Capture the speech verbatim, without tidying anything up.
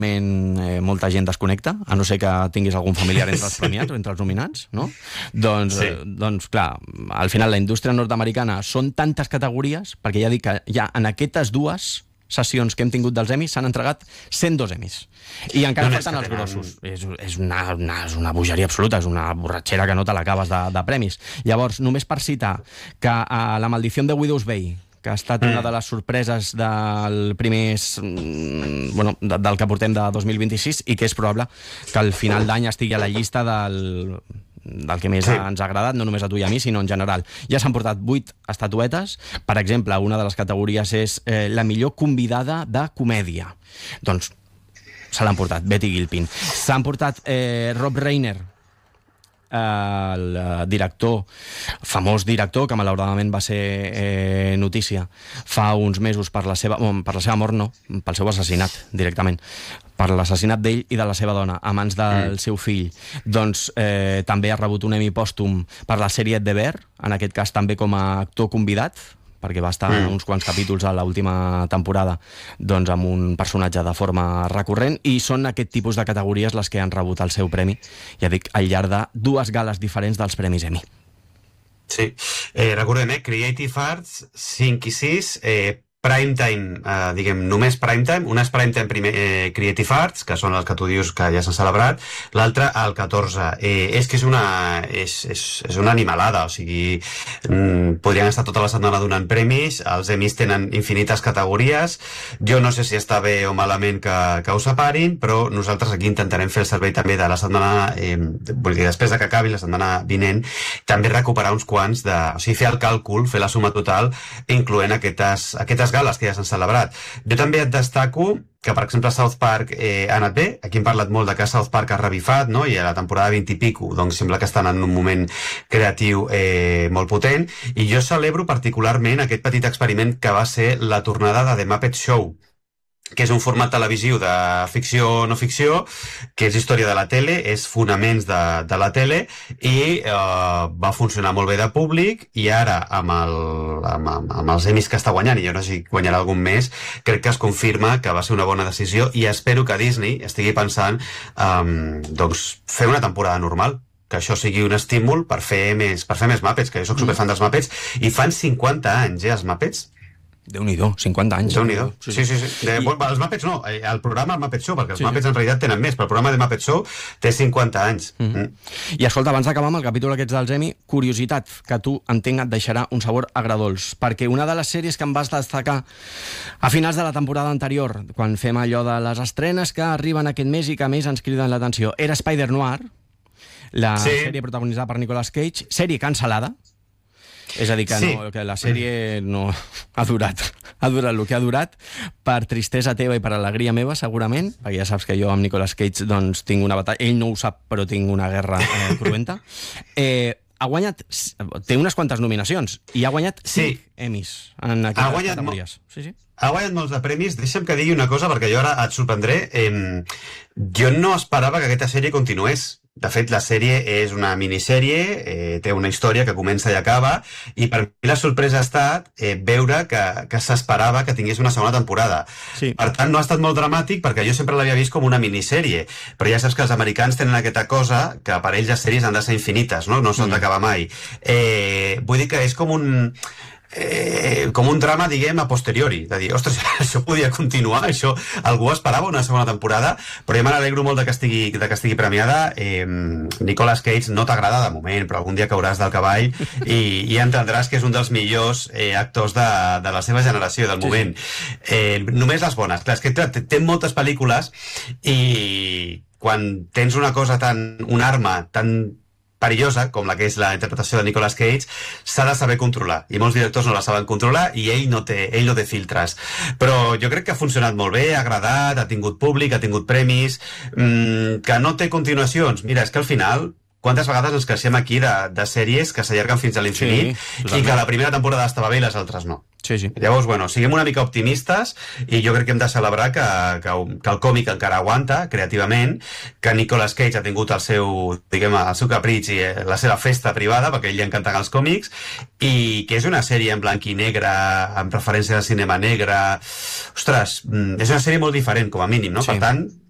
Eh, molta gent desconnecta, a no ser que tinguis algun familiar entre els premiats o entre els nominats, no? Doncs, sí. eh, doncs, clar, al final la indústria nord-americana són tantes categories, perquè ja dic que ja en aquestes dues sessions que hem tingut dels Emmys s'han entregat cent dos Emmys. I encara no falten els grossos. És, és, una, una, és una bogeria absoluta, és una borratxera que no te l'acabes de, de premis. Llavors, només per citar que a La maldició de Widow's Bay, que ha estat una de les sorpreses del primer, bueno, de, del que portem de dos mil vint-i-sis, i que és probable que al final d'any estigui a la llista del, del que més sí. ens ha agradat, no només a tu i a mi, sinó en general. Ja s'han portat vuit estatuetes. Per exemple, una de les categories és eh, la millor convidada de comèdia. Doncs se l'han portat Betty Gilpin. S'han portat eh, Rob Reiner, el director, famós director, que malauradament va ser eh, notícia fa uns mesos per la seva, bon, per la seva mort, no, pel seu assassinat directament, per l'assassinat d'ell i de la seva dona a mans del mm. seu fill. Doncs eh, també ha rebut un Emmy pòstum per la sèrie The Bear, en aquest cas també com a actor convidat, perquè va estar mm. uns quants capítols a l'última temporada doncs amb un personatge de forma recurrent, i són aquest tipus de categories les que han rebut el seu premi, ja dic, al llarg de dues gales diferents dels Premis Emmy. Sí, eh, recordem, eh, Creative Arts cinc i sis, eh, Primetime, eh, diguem, només Primetime, una és Primetime primer, eh, Creative Arts, que són els que tu dius que ja s'han celebrat, l'altra el catorze. Eh, és que és una, és, és, és una animalada, o sigui, mm, podrien estar tota la setmana donant premis, els Emmys tenen infinites categories, jo no sé si està bé o malament que, que ho separin, però nosaltres aquí intentarem fer el servei també de la setmana, eh, vull dir, després de que acabi la setmana vinent, també recuperar uns quants de, o sigui, fer el càlcul, fer la suma total, incloent aquestes, aquestes gales que ja s'han celebrat. Jo també et destaco que, per exemple, South Park eh, ha anat bé. Aquí hem parlat molt de que South Park ha revifat, no? I a la temporada vint i pico, doncs sembla que estan en un moment creatiu eh, molt potent, i jo celebro particularment aquest petit experiment que va ser la tornada de The Muppet Show, que és un format televisiu de ficció o no ficció, que és història de la tele, és fonaments de, de la tele, i eh, va funcionar molt bé de públic, i ara amb, el, amb, amb, amb els Emmys que està guanyant, i jo no sé si guanyarà algun més, crec que es confirma que va ser una bona decisió, i espero que Disney estigui pensant um, doncs, fer una temporada normal, que això sigui un estímul per fer més, per fer més Muppets, que jo soc superfan dels Muppets, i fan cinquanta anys, eh, els Muppets. Déu-n'hi-do, cinquanta anys. Déu-n'hi-do. Sí, sí, sí. sí. De, I... Els Muppets no, el programa Muppet Show, perquè els sí, Muppets sí. en realitat tenen més, però el programa de Muppet Show té cinquanta anys. Mm-hmm. Mm. I escolta, abans d'acabar amb el capítol aquests dels Emmy, curiositat, que tu entenc et deixarà un sabor agradols, perquè una de les sèries que em vas destacar a finals de la temporada anterior, quan fem allò de les estrenes que arriben aquest mes i que més ens criden l'atenció, era Spider-Noir, la sí. sèrie protagonitzada per Nicolas Cage, sèrie cancel·lada. És a dir, que, sí. no, que la sèrie no ha durat, ha durat el que ha durat, per tristesa teva i per alegria meva, segurament, perquè ja saps que jo amb Nicolas Cage doncs, tinc una batalla, ell no ho sap, però tinc una guerra eh, cruenta. Eh, ha guanyat, té unes quantes nominacions, i ha guanyat cinc sí. Emmys en aquestes categories. Sí, sí. Ha guanyat molts de premis. Deixa'm que digui una cosa, perquè jo ara et sorprendré. Eh, jo no esperava que aquesta sèrie continués. De fet, la sèrie és una minissèrie, eh, té una història que comença i acaba, i per mi la sorpresa ha estat eh, veure que, que s'esperava que tingués una segona temporada. Sí. Per tant, no ha estat molt dramàtic, perquè jo sempre l'havia vist com una minissèrie, però ja saps que els americans tenen aquesta cosa que per ells les sèries han de ser infinites, no, no s'han mm. d'acabar mai. Eh, vull dir que és com un... Eh, com un drama, diguem, a posteriori, de dir, ostres, això podia continuar, això algú esperava una segona temporada, però ja me n'alegro molt de que estigui, de que estigui premiada. eh, Nicolas Cage no t'agrada de moment, però algun dia cauràs del cavall i, i entendràs que és un dels millors eh, actors de, de la seva generació, del moment. Eh, només les bones, clar, és que té, té moltes pel·lícules, i quan tens una cosa tan, una arma tan perillosa, com la que és la interpretació de Nicolas Cage, s'ha de saber controlar, i molts directors no la saben controlar, i ell no té, ell no té filtres. Però jo crec que ha funcionat molt bé, ha agradat, ha tingut públic, ha tingut premis, mmm, que no té continuacions. Mira, és que al final, quantes vegades ens queixem aquí de, de sèries que s'allarguen fins a l'infinit, sí, i que la primera temporada estava bé i les altres no. Sí, sí. Llavors, bueno, siguem una mica optimistes, i jo crec que hem de celebrar que, que, que el còmic encara aguanta creativament, que Nicolas Cage ha tingut el seu, diguem, el seu capritx i la seva festa privada, perquè a ell li encanten els còmics, i que és una sèrie en blanc i negre, amb referència al cinema negre. Ostres, és una sèrie molt diferent, com a mínim, no? Sí. Per tant,